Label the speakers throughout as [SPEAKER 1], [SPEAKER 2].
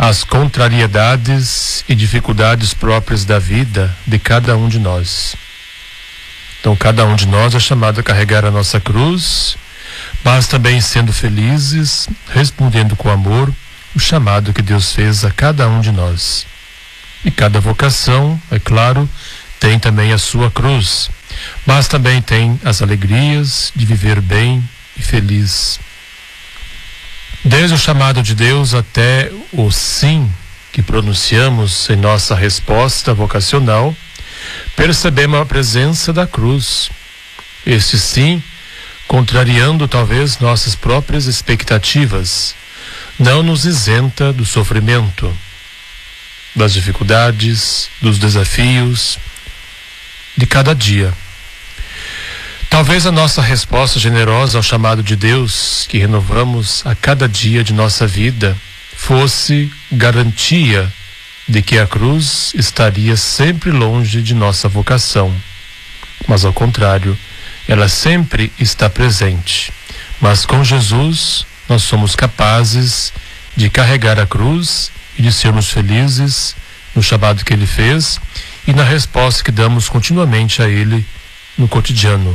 [SPEAKER 1] as contrariedades e dificuldades próprias da vida de cada um de nós. Então, cada um de nós é chamado a carregar a nossa cruz, mas também sendo felizes, respondendo com amor o chamado que Deus fez a cada um de nós. E cada vocação, é claro, tem também a sua cruz, mas também tem as alegrias de viver bem e feliz. Desde o chamado de Deus até o sim que pronunciamos em nossa resposta vocacional, percebemos a presença da cruz. Este sim, contrariando talvez nossas próprias expectativas, não nos isenta do sofrimento, das dificuldades, dos desafios de cada dia. Talvez a nossa resposta generosa ao chamado de Deus, que renovamos a cada dia de nossa vida, fosse garantia de que a cruz estaria sempre longe de nossa vocação. Mas ao contrário, ela sempre está presente. Mas com Jesus, nós somos capazes de carregar a cruz e de sermos felizes no chamado que Ele fez e na resposta que damos continuamente a Ele no cotidiano.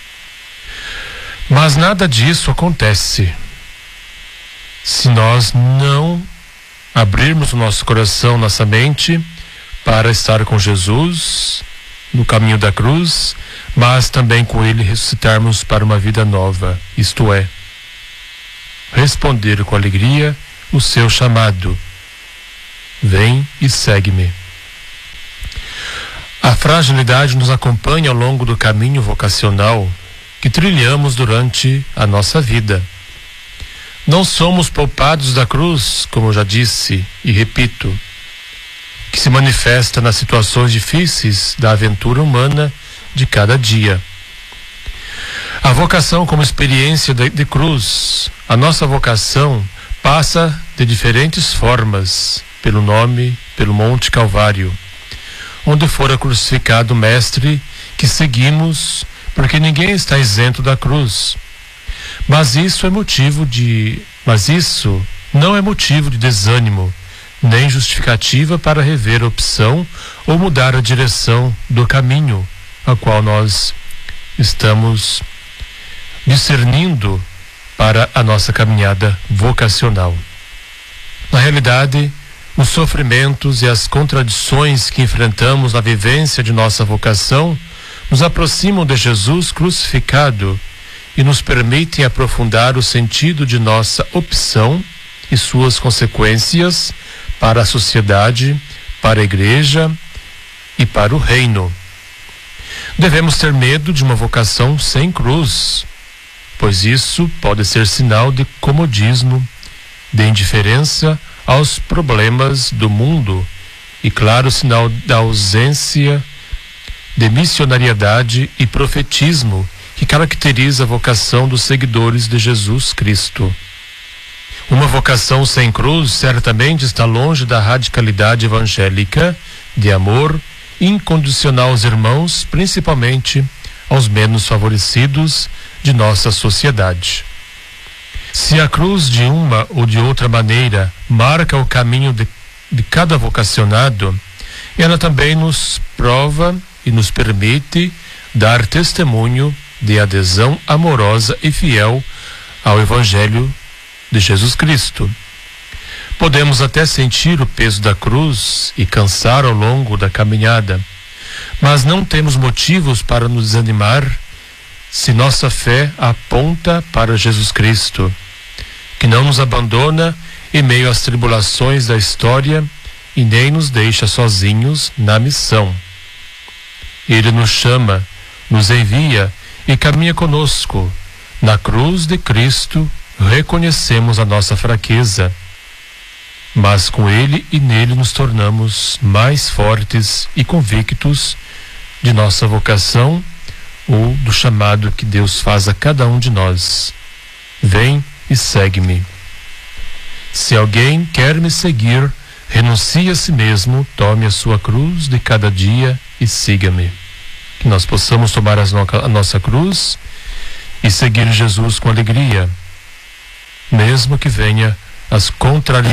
[SPEAKER 1] Mas nada disso acontece se nós não abrirmos o nosso coração, nossa mente, para estar com Jesus no caminho da cruz, mas também com Ele ressuscitarmos para uma vida nova, isto é, responder com alegria o seu chamado: vem e segue-me. A fragilidade nos acompanha ao longo do caminho vocacional que trilhamos durante a nossa vida. Não somos poupados da cruz, como eu já disse e repito, que se manifesta nas situações difíceis da aventura humana de cada dia. A vocação como experiência de cruz, a nossa vocação passa de diferentes formas pelo Monte Calvário, onde fora crucificado o Mestre que seguimos, porque ninguém está isento da cruz. Mas isso não é motivo de desânimo, nem justificativa para rever a opção ou mudar a direção do caminho a qual nós estamos discernindo para a nossa caminhada vocacional. Na realidade, os sofrimentos e as contradições que enfrentamos na vivência de nossa vocação nos aproximam de Jesus crucificado e nos permitem aprofundar o sentido de nossa opção e suas consequências para a sociedade, para a igreja e para o reino. Devemos ter medo de uma vocação sem cruz, pois isso pode ser sinal de comodismo, de indiferença aos problemas do mundo e, claro, sinal da ausência de missionariedade e profetismo que caracteriza a vocação dos seguidores de Jesus Cristo. Uma vocação sem cruz certamente está longe da radicalidade evangélica de amor incondicional aos irmãos, principalmente aos menos favorecidos de nossa sociedade. Se a cruz de uma ou de outra maneira marca o caminho de cada vocacionado, ela também nos prova e nos permite dar testemunho de adesão amorosa e fiel ao Evangelho de Jesus Cristo. Podemos até sentir o peso da cruz e cansar ao longo da caminhada, mas não temos motivos para nos desanimar se nossa fé aponta para Jesus Cristo, que não nos abandona em meio às tribulações da história e nem nos deixa sozinhos na missão. Ele nos chama, nos envia e caminha conosco. Na cruz de Cristo reconhecemos a nossa fraqueza, mas com Ele e nele nos tornamos mais fortes e convictos de nossa vocação ou do chamado que Deus faz a cada um de nós. Vem e segue-me. Se alguém quer me seguir, renuncie a si mesmo, tome a sua cruz de cada dia e siga-me. Que nós possamos tomar a nossa cruz e seguir Jesus com alegria, mesmo que venha as contrariedades